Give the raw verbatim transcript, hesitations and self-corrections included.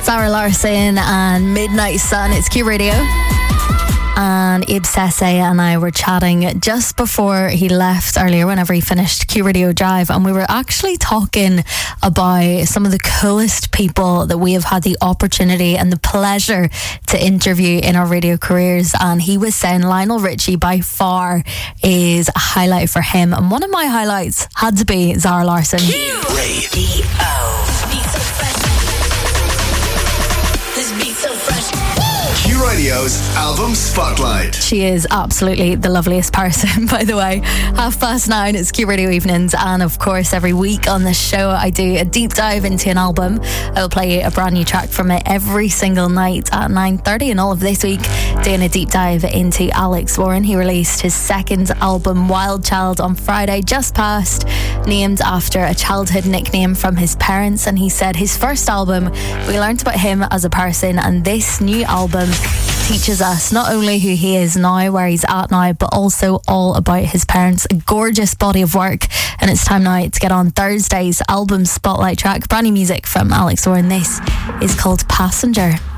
Zara Larsson and Midnight Sun. It's Q Radio. And Abe Sese and I were chatting just before he left earlier, whenever he finished Q Radio Drive, and we were actually talking about some of the coolest people that we have had the opportunity and the pleasure to interview in our radio careers. And he was saying Lionel Richie by far is a highlight for him, and one of my highlights had to be Zara Larsson. Q Radio. This beat so fresh. Q Radio's Album Spotlight. She is absolutely the loveliest person, by the way. Half past nine, it's Q Radio Evenings, and of course every week on this show I do a deep dive into an album. I will play a brand new track from it every single night at nine thirty, and all of this week doing a deep dive into Alex Warren. He released his second album, Wild Child, on Friday just past, named after a childhood nickname from his parents. And he said his first album, we learned about him as a person, and this new album teaches us not only who he is now, where he's at now, but also all about his parents. A gorgeous body of work, and it's time now to get on Thursday's album spotlight track. Brand new music from Alex Warren. This is called Passenger.